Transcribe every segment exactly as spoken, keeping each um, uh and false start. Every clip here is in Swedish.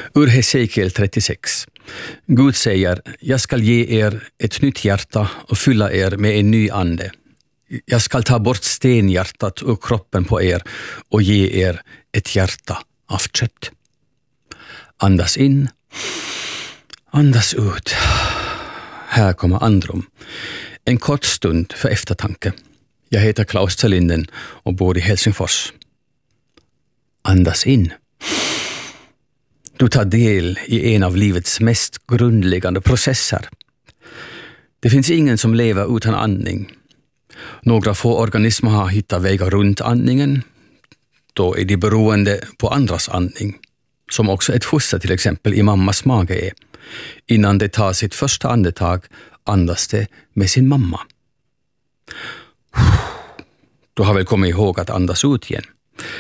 Ur Hesekiel trettiosex. Gud säger, jag ska ge er ett nytt hjärta och fylla er med en ny ande. Jag ska ta bort stenhjärtat ur kroppen på er och ge er ett hjärta av kött. Andas in, andas ut. Här kommer andrum. En kort stund för eftertanke. Jag heter Klaus Telinden och bor i Helsingfors. Andas in. Du tar del i en av livets mest grundläggande processer. Det finns ingen som lever utan andning. Några få organismer har hittat vägar runt andningen. Då är de beroende på andras andning. Som också ett foster till exempel i mammas mage är. Innan det tar sitt första andetag andas det med sin mamma. Du har väl kommit ihåg att andas ut igen.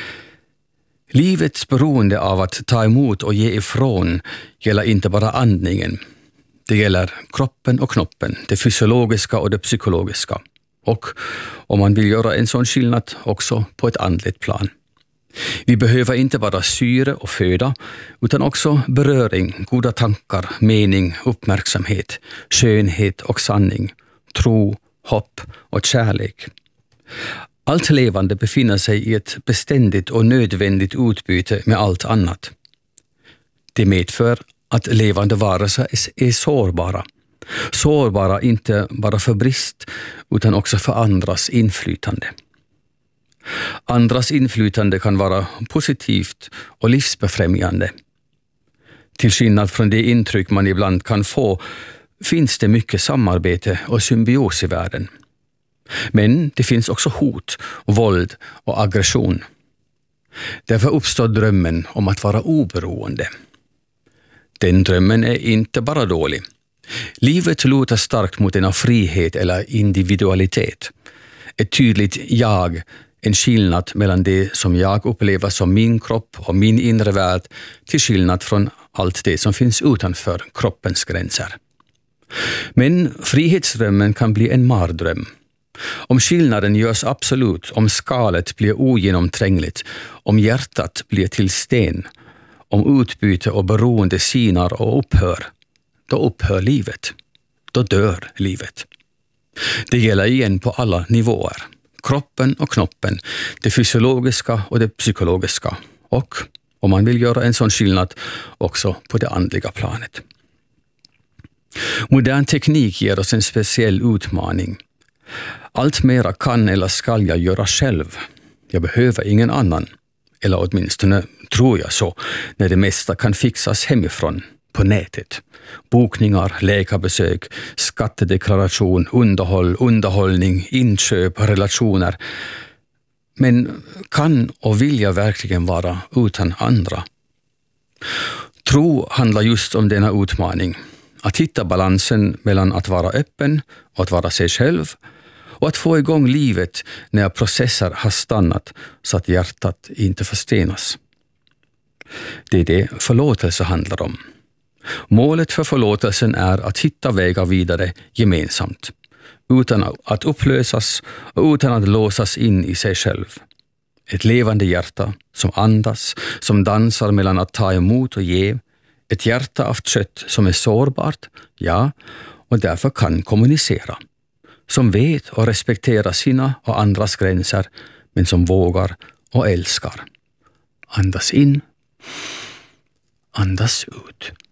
Livets beroende av att ta emot och ge ifrån gäller inte bara andningen. Det gäller kroppen och knoppen, det fysiologiska och det psykologiska. Och om man vill göra en sån skillnad också på ett andligt plan. Vi behöver inte bara syre och föda utan också beröring, goda tankar, mening, uppmärksamhet, skönhet och sanning, tro, hopp och kärlek. Allt levande befinner sig i ett beständigt och nödvändigt utbyte med allt annat. Det medför att levande varelser är sårbara. Sårbara inte bara för brist utan också för andras inflytande. Andras inflytande kan vara positivt och livsbefrämjande. Till skillnad från det intryck man ibland kan få finns det mycket samarbete och symbios i världen. Men det finns också hot, våld och aggression. Därför uppstår drömmen om att vara oberoende. Den drömmen är inte bara dålig. Livet lutar starkt mot denna frihet eller individualitet. Ett tydligt jag, en skillnad mellan det som jag upplever som min kropp och min inre värld till skillnad från allt det som finns utanför kroppens gränser. Men frihetsdrömmen kan bli en mardröm. Om skillnaden görs absolut, om skalet blir ogenomträngligt, om hjärtat blir till sten, om utbyte och beroende sinar och upphör, då upphör livet. Då dör livet. Det gäller igen på alla nivåer. Kroppen och knoppen, det fysiologiska och det psykologiska. Och, om man vill göra en sån skillnad, också på det andliga planet. Modern teknik ger oss en speciell utmaning. Allt mera kan eller ska jag göra själv. Jag behöver ingen annan. Eller åtminstone tror jag så, när det mesta kan fixas hemifrån, på nätet. Bokningar, läkarbesök, skattedeklaration, underhåll, underhållning, inköp, relationer. Men kan och vill jag verkligen vara utan andra? Tro handlar just om denna utmaning. Att hitta balansen mellan att vara öppen och att vara sig själv och att få igång livet när processer har stannat så att hjärtat inte förstenas. Det är det förlåtelse handlar om. Målet för förlåtelsen är att hitta vägar vidare gemensamt, utan att upplösas och utan att låsas in i sig själv. Ett levande hjärta som andas, som dansar mellan att ta emot och ge. Ett hjärta av kött som är sårbart, ja, och därför kan kommunicera. Som vet och respekterar sina och andras gränser, men som vågar och älskar. Andas in, andas ut.